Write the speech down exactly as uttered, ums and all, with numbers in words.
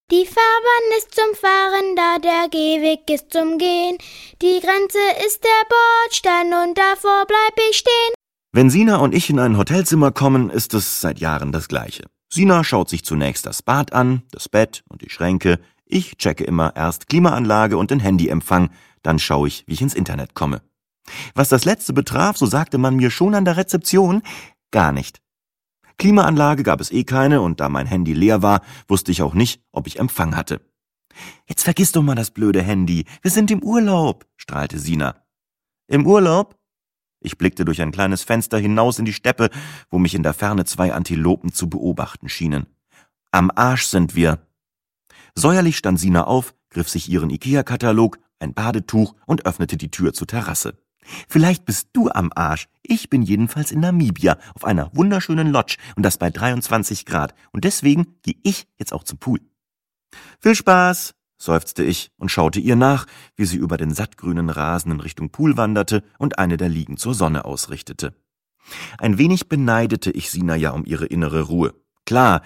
Die Fahrbahn ist zum Fahren da, der Gehweg ist zum Gehen. Die Grenze ist der Bordstein und davor bleib ich stehen. Wenn Sina und ich in ein Hotelzimmer kommen, ist es seit Jahren das Gleiche. Sina schaut sich zunächst das Bad an, das Bett und die Schränke. Ich checke immer erst Klimaanlage und den Handyempfang, dann schaue ich, wie ich ins Internet komme. Was das Letzte betraf, so sagte man mir schon an der Rezeption, gar nicht. Klimaanlage gab es eh keine und da mein Handy leer war, wusste ich auch nicht, ob ich Empfang hatte. »Jetzt vergiss doch mal das blöde Handy, wir sind im Urlaub«, strahlte Sina. »Im Urlaub?« Ich blickte durch ein kleines Fenster hinaus in die Steppe, wo mich in der Ferne zwei Antilopen zu beobachten schienen. »Am Arsch sind wir.« Säuerlich stand Sina auf, griff sich ihren Ikea-Katalog, ein Badetuch und öffnete die Tür zur Terrasse. »Vielleicht bist du am Arsch. Ich bin jedenfalls in Namibia auf einer wunderschönen Lodge und das bei dreiundzwanzig Grad. Und deswegen gehe ich jetzt auch zum Pool.« »Viel Spaß«, seufzte ich und schaute ihr nach, wie sie über den sattgrünen Rasen in Richtung Pool wanderte und eine der Liegen zur Sonne ausrichtete. Ein wenig beneidete ich Sina ja um ihre innere Ruhe. Klar,